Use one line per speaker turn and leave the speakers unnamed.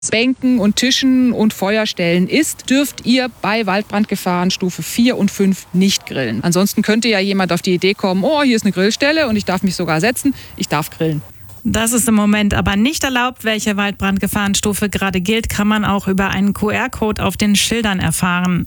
Bänken und Tischen und Feuerstellen ist, dürft ihr bei Waldbrandgefahrenstufe 4 und 5 nicht grillen. Ansonsten könnte ja jemand auf die Idee kommen, oh, hier ist eine Grillstelle und ich darf mich sogar setzen, ich darf grillen.
Das ist im Moment aber nicht erlaubt. Welche Waldbrandgefahrenstufe gerade gilt, kann man auch über einen QR-Code auf den Schildern erfahren.